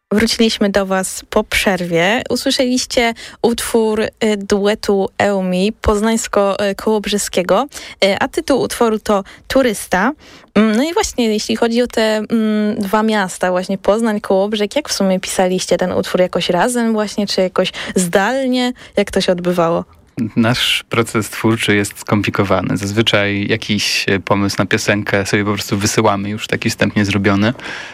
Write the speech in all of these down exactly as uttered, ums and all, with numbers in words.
Wróciliśmy do Was po przerwie. Usłyszeliście utwór duetu Eumi poznańsko-kołobrzeskiego, a tytuł utworu to Turysta. No i właśnie, jeśli chodzi o te mm, dwa miasta, właśnie Poznań, Kołobrzeg, jak w sumie pisaliście ten utwór? Jakoś razem właśnie, czy jakoś zdalnie? Jak to się odbywało? Nasz proces twórczy jest skomplikowany. Zazwyczaj jakiś pomysł na piosenkę sobie po prostu wysyłamy, już taki wstępnie zrobiony.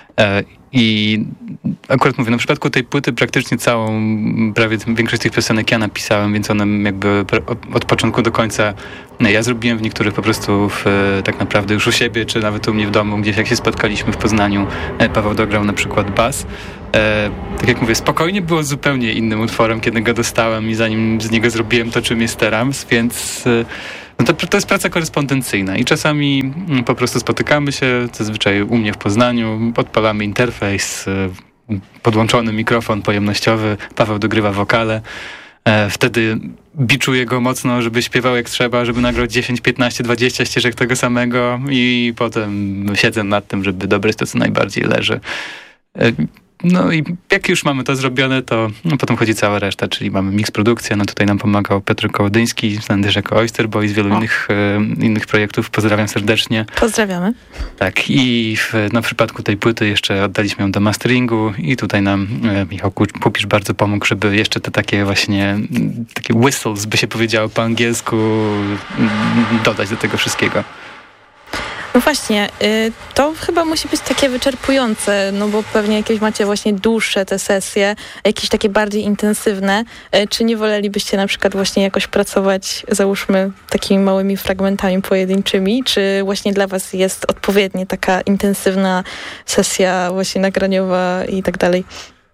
I akurat mówię, na przypadku tej płyty praktycznie całą, prawie większość tych piosenek ja napisałem, więc one jakby od początku do końca ja zrobiłem, w niektórych po prostu w, tak naprawdę już u siebie, czy nawet u mnie w domu, gdzieś jak się spotkaliśmy w Poznaniu, Paweł dograł na przykład bas. E, tak jak mówię, spokojnie było zupełnie innym utworem, kiedy go dostałem i zanim z niego zrobiłem to, czym jest teraz, więc no to, to jest praca korespondencyjna i czasami po prostu spotykamy się, zazwyczaj u mnie w Poznaniu, odpalamy interfejs, podłączony mikrofon pojemnościowy, Paweł dogrywa wokale. Wtedy biczuję go mocno, żeby śpiewał jak trzeba, żeby nagrać dziesięć, piętnaście, dwadzieścia ścieżek tego samego i potem siedzę nad tym, żeby dobrać to, co najbardziej leży. No i jak już mamy to zrobione, to no, potem chodzi cała reszta, czyli mamy mix produkcja, no tutaj nam pomagał Piotr Kołodyński, znany też jako Oyster Boy z wielu innych, e, innych projektów. Pozdrawiam serdecznie. Pozdrawiamy. Tak, i w, no, w przypadku tej płyty jeszcze oddaliśmy ją do masteringu i tutaj nam e, Michał Pupisz bardzo pomógł, żeby jeszcze te takie właśnie, takie whistles, by się powiedziało po angielsku, dodać do tego wszystkiego. No właśnie, to chyba musi być takie wyczerpujące, no bo pewnie jakieś macie właśnie dłuższe te sesje, jakieś takie bardziej intensywne. Czy nie wolelibyście na przykład właśnie jakoś pracować, załóżmy, takimi małymi fragmentami pojedynczymi? Czy właśnie dla was jest odpowiednie taka intensywna sesja właśnie nagraniowa i tak dalej?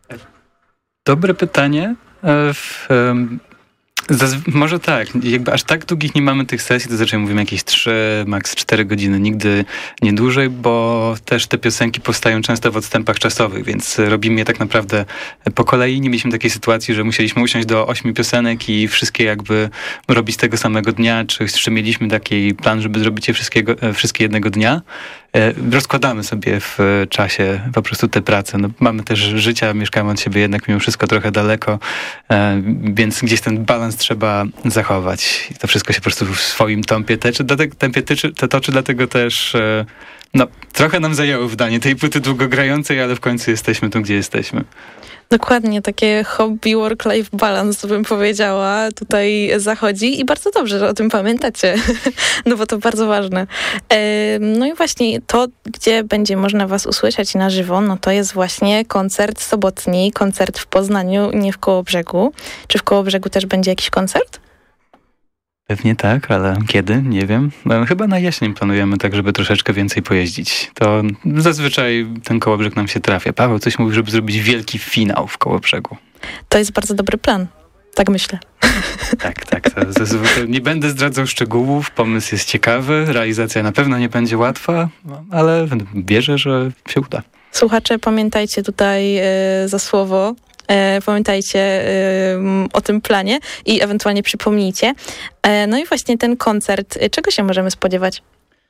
Dobre pytanie. W, Zazw- może tak, jakby aż tak długich nie mamy tych sesji, to zazwyczaj mówimy jakieś trzy, maks cztery godziny, nigdy nie dłużej, bo też te piosenki powstają często w odstępach czasowych, więc robimy je tak naprawdę po kolei. Nie mieliśmy takiej sytuacji, że musieliśmy usiąść do ośmiu piosenek i wszystkie jakby robić tego samego dnia, czy, czy mieliśmy taki plan, żeby zrobić je wszystkiego, wszystkie jednego dnia. Rozkładamy sobie w czasie po prostu te prace. No, mamy też życia, mieszkamy od siebie jednak mimo wszystko trochę daleko, więc gdzieś ten balans trzeba zachować. I to wszystko się po prostu w swoim tempie teczy, tempie tyczy, to toczy, dlatego też no, trochę nam zajęło wydanie tej płyty długogrającej, ale w końcu jesteśmy tu, gdzie jesteśmy. Dokładnie, takie hobby work-life balance, bym powiedziała, tutaj zachodzi i bardzo dobrze, że o tym pamiętacie, no bo to bardzo ważne. No i właśnie to, gdzie będzie można was usłyszeć na żywo, no to jest właśnie koncert sobotni, koncert w Poznaniu, nie w Kołobrzegu. Czy w Kołobrzegu też będzie jakiś koncert? Pewnie tak, ale kiedy? Nie wiem. No, chyba na jesień planujemy tak, żeby troszeczkę więcej pojeździć. To zazwyczaj ten Kołobrzeg nam się trafia. Paweł coś mówił, żeby zrobić wielki finał w Kołobrzegu. To jest bardzo dobry plan. Tak myślę. Tak, tak. To, to, to nie będę zdradzał szczegółów. Pomysł jest ciekawy. Realizacja na pewno nie będzie łatwa, ale wierzę, że się uda. Słuchacze, pamiętajcie tutaj yy, za słowo. Pamiętajcie o tym planie i ewentualnie przypomnijcie. No i właśnie ten koncert, czego się możemy spodziewać?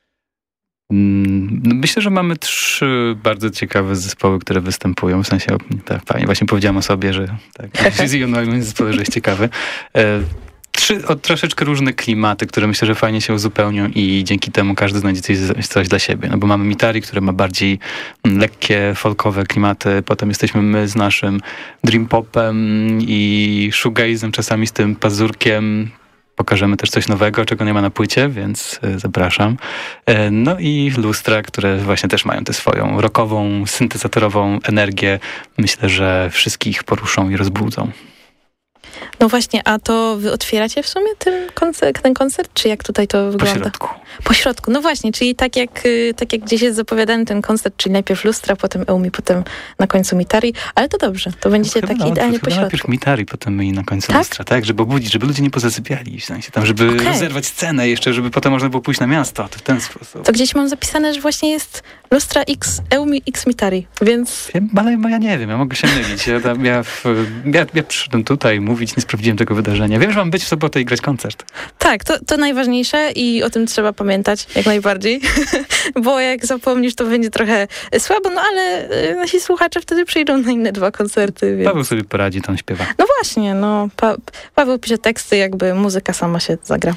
Myślę, że mamy trzy bardzo ciekawe zespoły, które występują. W sensie, tak, fajnie, właśnie powiedziałam o sobie, że tak, moim zespoły, że jest ciekawy. Trzy o, troszeczkę różne klimaty, które myślę, że fajnie się uzupełnią i dzięki temu każdy znajdzie coś, coś dla siebie. No bo mamy Mitari, które ma bardziej lekkie, folkowe klimaty. Potem jesteśmy my z naszym dream popem i shoegazem, czasami z tym pazurkiem. Pokażemy też coś nowego, czego nie ma na płycie, więc zapraszam. No i Lustra, które właśnie też mają tę swoją rockową, syntezatorową energię. Myślę, że wszystkich poruszą i rozbudzą. No właśnie, a to wy otwieracie w sumie ten koncert, ten koncert, czy jak tutaj to wygląda? Po środku. Po środku, no właśnie, czyli tak jak, tak jak gdzieś jest zapowiadany ten koncert, czyli najpierw Lustra, potem Eumi, potem na końcu Mitari, ale to dobrze, to będziecie no, tak idealnie po środku. Najpierw Mitari, potem my i na końcu tak? Lustra, tak? Żeby obudzić, żeby ludzie nie pozasypiali, w sensie tam, żeby okay. rozerwać scenę jeszcze, żeby potem można było pójść na miasto, to w ten sposób. To gdzieś mam zapisane, że właśnie jest Lustra X, Eumi X Mitari, więc... Ja, ale ja nie wiem, ja mogę się mylić. Ja, tam, ja, ja, ja przyszedłem tutaj mówić, nie sprawdziłem tego wydarzenia. Wiem, że mam być w sobotę i grać koncert. Tak, to, to najważniejsze i o tym trzeba pamiętać. zapamiętać, jak najbardziej, bo jak zapomnisz, to będzie trochę słabo, no ale nasi słuchacze wtedy przyjdą na inne dwa koncerty. Więc... Paweł sobie poradzi, tam śpiewa. No właśnie, no pa- Paweł pisze teksty, jakby muzyka sama się zagra.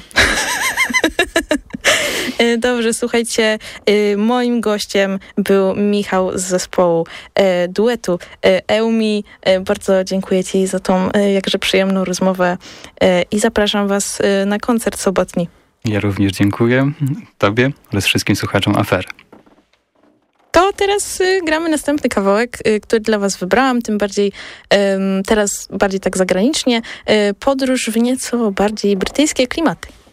Dobrze, słuchajcie, moim gościem był Michał z zespołu duetu Eumi. Bardzo dziękuję ci za tą jakże przyjemną rozmowę i zapraszam was na koncert sobotni. Ja również dziękuję tobie oraz wszystkim słuchaczom Afery. To teraz y, gramy następny kawałek, y, który dla was wybrałam, tym bardziej y, teraz bardziej tak zagranicznie. Y, podróż w nieco bardziej brytyjskie klimaty.